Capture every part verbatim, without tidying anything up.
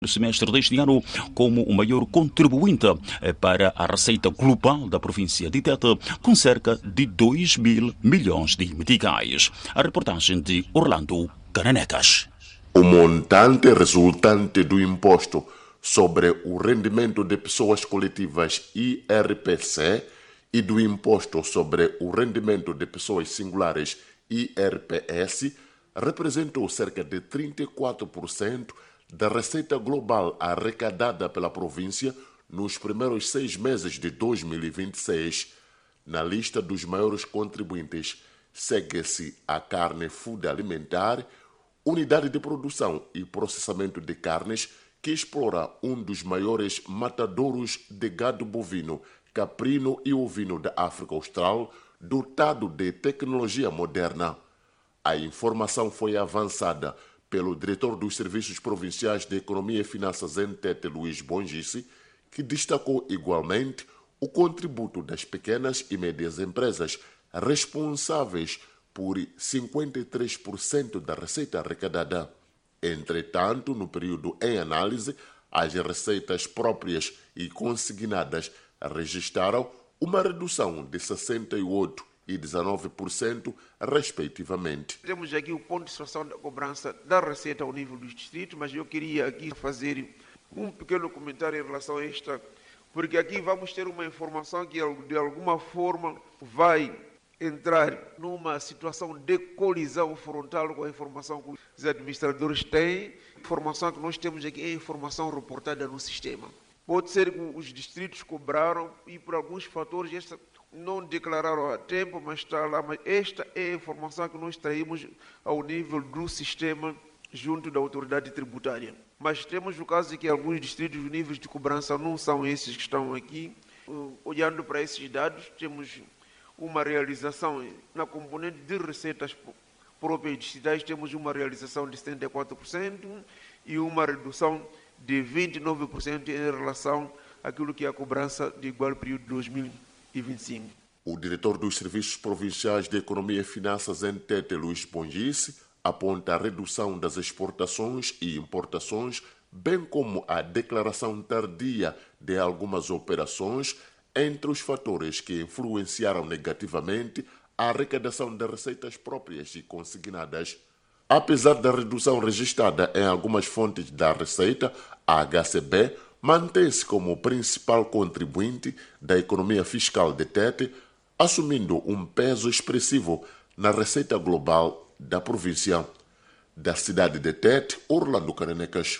no semestre deste ano como o maior contribuinte para a receita global da província de Tete, com cerca de dois mil milhões de meticais. A reportagem de Orlando Cananecas. O montante resultante do imposto sobre o rendimento de pessoas coletivas I R P C e do imposto sobre o rendimento de pessoas singulares I R P S representou cerca de trinta e quatro por cento da receita global arrecadada pela província nos primeiros seis meses de dois mil e vinte e seis. Na lista dos maiores contribuintes segue-se a Carne Food Alimentar, unidade de produção e processamento de carnes que explora um dos maiores matadouros de gado bovino, caprino e ovino da África Austral, dotado de tecnologia moderna. A informação foi avançada pelo diretor dos Serviços Provinciais de Economia e Finanças em Tete, Luís Bongice, que destacou igualmente o contributo das pequenas e médias empresas, responsáveis por cinquenta e três por cento da receita arrecadada. Entretanto, no período em análise, as receitas próprias e consignadas registraram uma redução de sessenta e oito por cento e dezenove por cento, respectivamente. Temos aqui o ponto de situação da cobrança da receita ao nível dos distritos, mas eu queria aqui fazer um pequeno comentário em relação a esta, porque aqui vamos ter uma informação que de alguma forma vai entrar numa situação de colisão frontal com a informação que os administradores têm. A informação que nós temos aqui é a informação reportada no sistema. Pode ser que os distritos cobraram e por alguns fatores esta não declararam a tempo, mas está lá. Mas esta é a informação que nós traímos ao nível do sistema junto da autoridade tributária. Mas temos o caso de que alguns distritos, os níveis de cobrança não são esses que estão aqui. Olhando para esses dados, temos uma realização na componente de receitas próprias distritais, temos uma realização de setenta e quatro por cento e uma redução de vinte e nove por cento em relação àquilo que é a cobrança de igual período de dois mil e vinte e cinco. O diretor dos Serviços Provinciais de Economia e Finanças em Tete, Luís Bongice, aponta a redução das exportações e importações, bem como a declaração tardia de algumas operações, entre os fatores que influenciaram negativamente a arrecadação de receitas próprias e consignadas. Apesar da redução registrada em algumas fontes da receita, a H C B mantém-se como principal contribuinte da economia fiscal de Tete, assumindo um peso expressivo na receita global da província. Da cidade de Tete, Orlando Cananecas.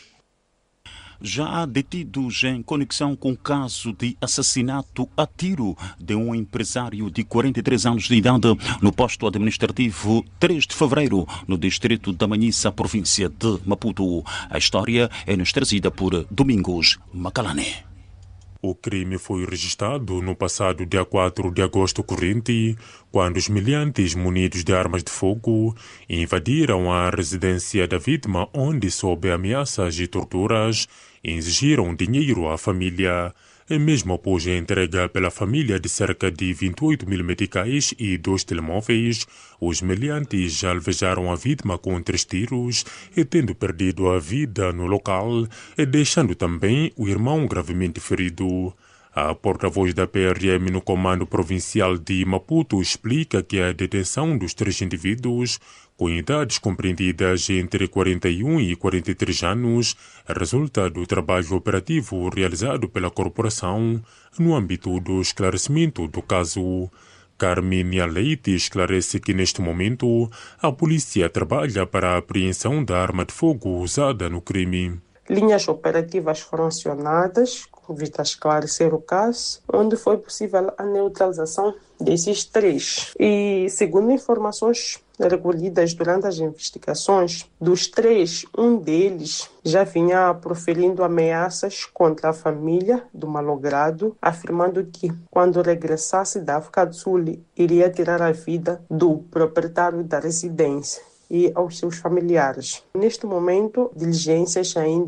Já há detidos em conexão com o caso de assassinato a tiro de um empresário de quarenta e três anos de idade no posto administrativo três de fevereiro, no distrito da Manhissa, província de Maputo. A história é-nos trazida por Domingos Macalane. O crime foi registrado no passado dia quatro de agosto corrente, quando os miliantes munidos de armas de fogo invadiram a residência da vítima, onde, sob ameaças e torturas, exigiram dinheiro à família. E mesmo após a entrega pela família de cerca de vinte e oito mil meticais e dois telemóveis, os meliantes alvejaram a vítima com três tiros e tendo perdido a vida no local, e deixando também o irmão gravemente ferido. A porta-voz da P R M no Comando Provincial de Maputo explica que a detenção dos três indivíduos, com idades compreendidas entre quarenta e um e quarenta e três anos, resulta do trabalho operativo realizado pela corporação no âmbito do esclarecimento do caso. Carmínia Leite esclarece que, neste momento, a polícia trabalha para a apreensão da arma de fogo usada no crime. Linhas operativas foram acionadas, com vista a esclarecer o caso, onde foi possível a neutralização desses três. E, segundo informações recolhidas durante as investigações, dos três, um deles já vinha proferindo ameaças contra a família do malogrado, afirmando que, quando regressasse da África do Sul, iria tirar a vida do proprietário da residência e aos seus familiares. Neste momento, diligências ainda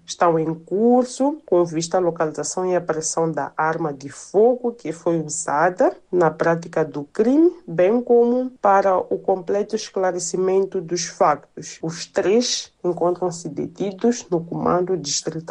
estão em curso com vista à localização e apreensão da arma de fogo que foi usada na prática do crime, bem como para o completo esclarecimento dos factos. Os três encontram-se detidos no comando distrital